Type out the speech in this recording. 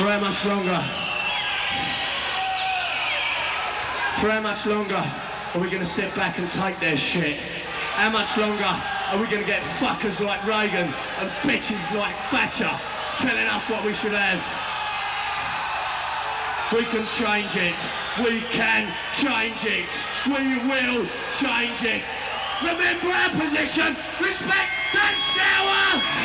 For how much longer? For how much longer are we going to sit back and take their shit? How much longer are we going to get fuckers like Reagan and bitches like Thatcher telling us what we should have? We can change it. We can change it. We will change it. Remember our position. Respect that shower!